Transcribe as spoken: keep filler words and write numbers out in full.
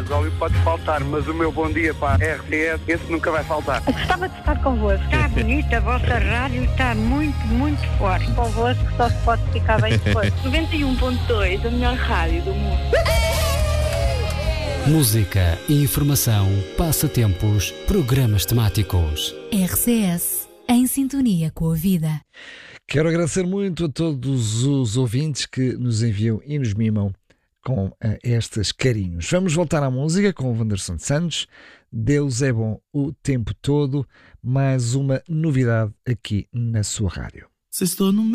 gasóleo pode faltar, mas o meu bom dia para a R T S, esse nunca vai faltar. Gostava de estar convosco. Está bonita, a vossa rádio está muito, muito forte. Convosco só se pode ficar bem depois. noventa e um ponto dois, a melhor rádio do mundo. Música, informação, passatempos, programas temáticos. R C S, em sintonia com a vida. Quero agradecer muito a todos os ouvintes que nos enviam e nos mimam com uh, estes carinhos. Vamos voltar à música com o Wanderson Santos. Deus é bom o tempo todo. Mais uma novidade aqui na sua rádio. Se estou no